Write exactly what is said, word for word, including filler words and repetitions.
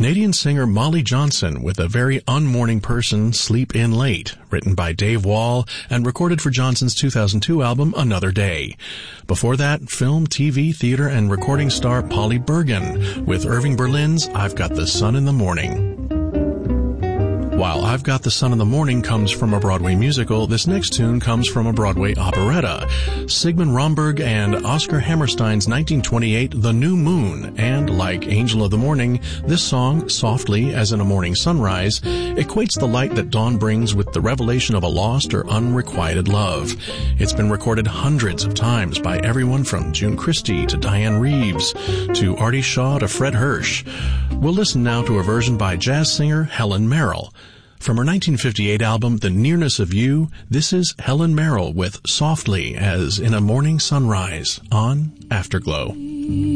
Canadian singer Molly Johnson with a very unmorning person, Sleep In Late, written by Dave Wall and recorded for Johnson's two thousand two album Another Day. Before that, film, T V, theater, and recording star Polly Bergen with Irving Berlin's I've Got the Sun in the Morning. While I've Got the Sun in the Morning comes from a Broadway musical, this next tune comes from a Broadway operetta. Sigmund Romberg and Oscar Hammerstein's nineteen twenty-eight The New Moon, and like Angel of the Morning, this song, softly as in a morning sunrise, equates the light that dawn brings with the revelation of a lost or unrequited love. It's been recorded hundreds of times by everyone from June Christy to Diane Reeves to Artie Shaw to Fred Hirsch. We'll listen now to a version by jazz singer Helen Merrill. From her nineteen fifty-eight album, The Nearness of You, this is Helen Merrill with Softly as in a Morning Sunrise on Afterglow.